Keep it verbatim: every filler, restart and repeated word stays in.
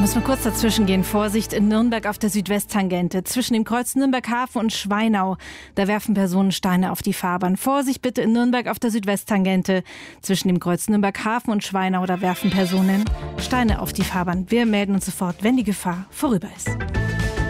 Müssen wir kurz dazwischen gehen. Vorsicht in Nürnberg auf der Südwesttangente. Zwischen dem Kreuz Nürnberg-Hafen und Schweinau. Da werfen Personen Steine auf die Fahrbahn. Vorsicht bitte in Nürnberg auf der Südwesttangente. Zwischen dem Kreuz Nürnberg-Hafen und Schweinau. Da werfen Personen Steine auf die Fahrbahn. Wir melden uns sofort, wenn die Gefahr vorüber ist.